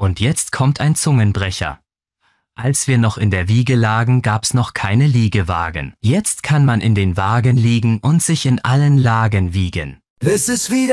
Und jetzt kommt ein Zungenbrecher. Als wir noch in der Wiege lagen, gab's noch keine Liegewagen. Jetzt kann man in den Wagen liegen und sich in allen Lagen wiegen. Es ist wieder